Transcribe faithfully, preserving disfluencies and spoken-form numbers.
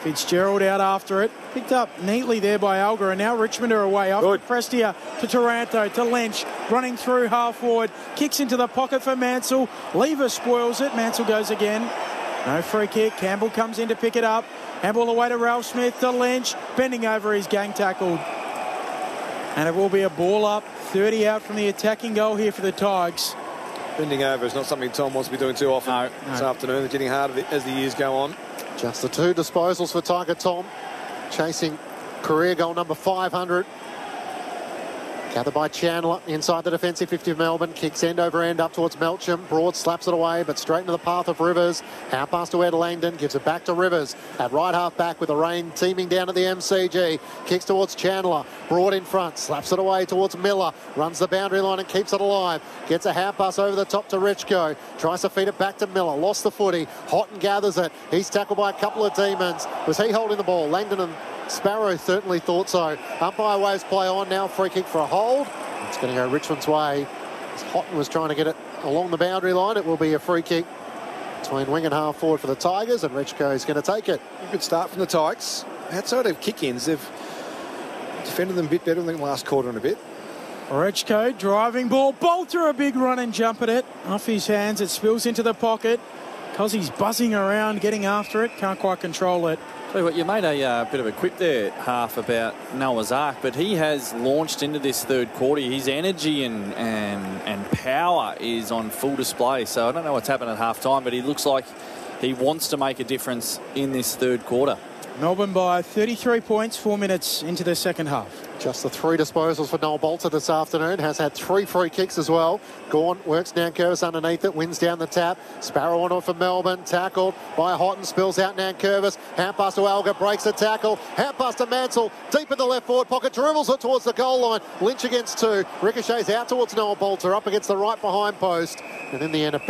Fitzgerald out after it. Picked up neatly there by Alga, and now Richmond are away. Off Good. to Prestia, to Taranto, to Lynch. Running through half forward. Kicks into the pocket for Mansell. Lever spoils it. Mansell goes again. No free kick. Campbell comes in to pick it up. Handball away to Ralph Smith, to Lynch. Bending over, he's gang tackled. And it will be a ball up. thirty out from the attacking goal here for the Tigers. Bending over is not something Tom wants to be doing too often No, this no. afternoon. They're getting harder as the years go on. Just the two disposals for Tiger Tom. Chasing career goal number five hundred. Gathered by Chandler inside the defensive fifty of Melbourne. Kicks end over end up towards Melcham. Broad slaps it away, but straight into the path of Rivers. Half pass to Ed Langdon. Gives it back to Rivers. At right half back with the rain teaming down at the M C G. Kicks towards Chandler. Broad in front. Slaps it away towards Miller. Runs the boundary line and keeps it alive. Gets a half pass over the top to Richko. Tries to feed it back to Miller. Lost the footy. Houghton gathers it. He's tackled by a couple of demons. Was he holding the ball? Langdon and Sparrow certainly thought so. Umpire waves play on now. Free kick for a hold. It's going to go Richmond's way. As Houghton was trying to get it along the boundary line, it will be a free kick between wing and half forward for the Tigers, and Richko is going to take it. A good start from the Tigers. Outside of kick-ins, they've defended them a bit better than the last quarter and a bit. Richko driving ball. Bolter a big run and jump at it. Off his hands, it spills into the pocket. Because he's buzzing around, getting after it. Can't quite control it. Tell you what, you made a uh, bit of a quip there, Half, about Noah's Ark, but he has launched into this third quarter. His energy and, and, and power is on full display. So I don't know what's happened at half time, but he looks like he wants to make a difference in this third quarter. Melbourne by thirty-three points, four minutes into the second half. Just the three disposals for Noel Bolter this afternoon. Has had three free kicks as well. Gaunt works Nankervis underneath it. Wins down the tap. Sparrow on for Melbourne. Tackled by Houghton. Spills out Nankervis. Hand pass to Alga. Breaks the tackle. Hand pass to Mansell. Deep in the left forward pocket. Dribbles it towards the goal line. Lynch against two. Ricochets out towards Noel Bolter. Up against the right behind post. And in the end, a